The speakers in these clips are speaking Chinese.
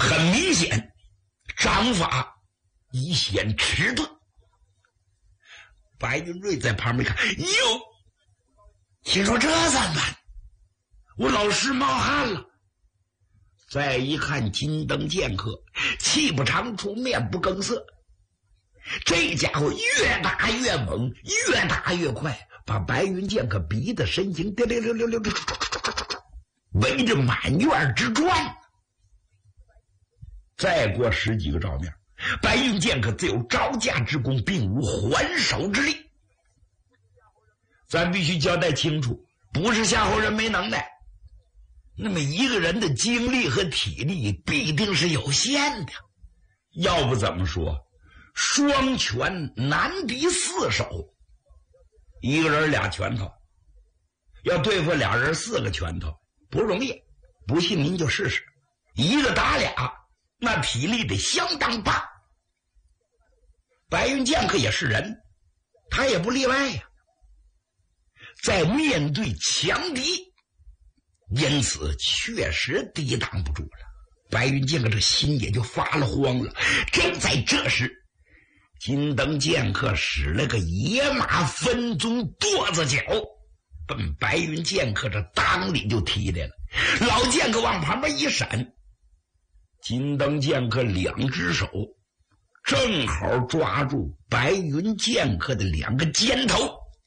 很明显章法一显迟钝。白云瑞在旁边看，哟，心说这怎么办？我老师冒汗了。再一看金灯剑客，气不长出，面不更色，这家伙越打越猛，越打越快，把白云剑客逼得身形溜溜溜溜溜溜，围着满院之转。再过十几个照面，白云剑客自有招架之功，并无还手之力。咱必须交代清楚，不是夏侯人没能耐，那么一个人的精力和体力必定是有限的，要不怎么说双拳难敌四手，一个人俩拳头，要对付俩人四个拳头不容易，不信您就试试，一个打俩，那体力得相当大。白云剑客也是人，他也不例外呀，在面对强敌，因此确实抵挡不住了。白云剑客这心也就发了慌了。正在这时，金灯剑客使了个野马分鬃跺子脚，奔白云剑客这裆里就踢来了。老剑客往旁边一闪，金灯剑客两只手正好抓住白云剑客的两个肩头，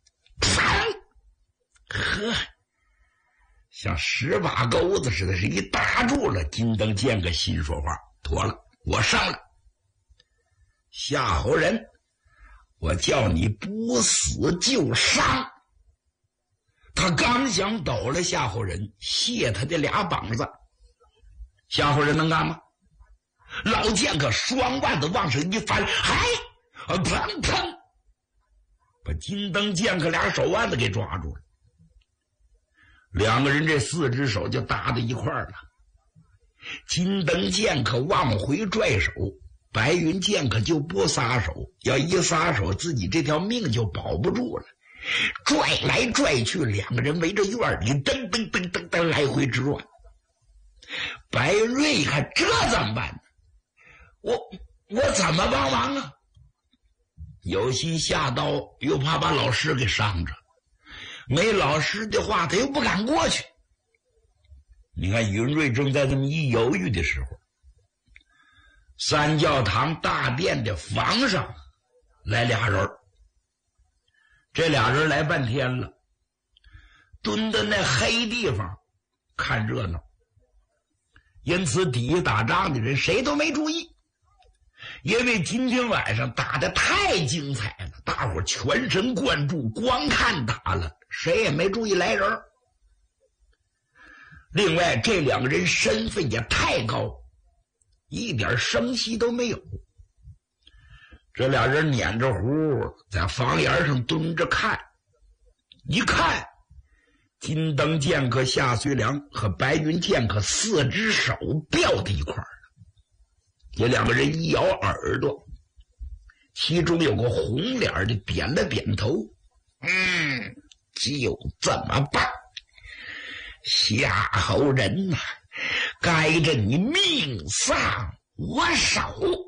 呵，像10把钩子似的，是一打住了。金灯剑客心说话，妥了，我上了。夏侯人，我叫你不死就伤。他刚想抖了夏侯人，卸他的俩膀子，夏侯人能干吗？老剑客双腕子往上一翻，嗨，砰砰，把金灯剑客俩手腕子给抓住了。两个人这四只手就搭在一块儿了。金灯剑客往回拽手，白云剑客就不撒手，要一撒手自己这条命就保不住了。拽来拽去，两个人围着院里噔噔噔噔噔来回直转。白云瑞一看，这怎么办呢？我怎么帮忙啊？有心下刀，又怕把老师给伤着，没老师的话他又不敢过去。你看云瑞正在这么一犹豫的时候，三教堂大殿的房上来俩人，这俩人来半天了，蹲在那黑地方看热闹，因此底下打仗的人谁都没注意，因为今天晚上打得太精彩了，大伙全神贯注光看打了，谁也没注意来人。另外这两个人身份也太高，一点声息都没有。这俩人撵着胡在房檐上蹲着看，一看金灯剑客夏遂良和白云剑客四只手吊在一块儿了。这两个人一摇耳朵，其中有个红脸的点了点头，就这么办。夏侯人呐，该着你命丧我手。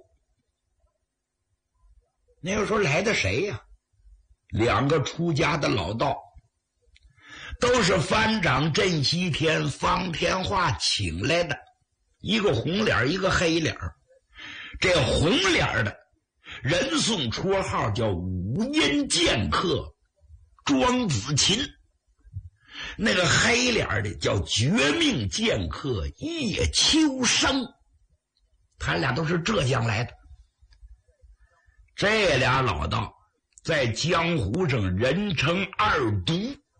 那个时候来的谁呀？两个出家的老道，都是藩长镇西天方天化请来的，一个红脸一个黑脸。这红脸的人送绰号叫五阴剑客庄子琴，那个黑脸的叫绝命剑客叶秋生，他俩都是浙江来的。这俩老道在江湖上人称二毒，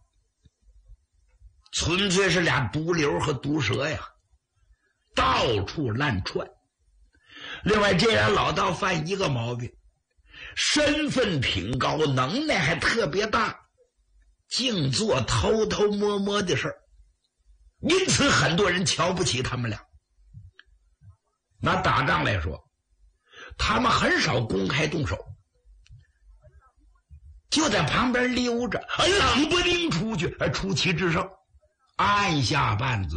纯粹是俩毒瘤和毒蛇呀，到处乱窜。另外这俩老道犯一个毛病，身份挺高，能耐还特别大，净做偷偷摸摸的事儿，因此很多人瞧不起他们俩。拿打仗来说，他们很少公开动手，就在旁边溜着，冷不丁出去出奇制胜，按下绊子